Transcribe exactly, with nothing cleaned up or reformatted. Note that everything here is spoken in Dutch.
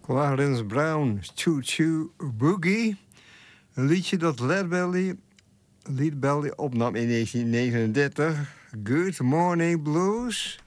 Clarence Brown, Choo Choo Boogie. Een liedje dat Lead Belly, Lead Belly opnam in negentien negenendertig. Good Morning Blues.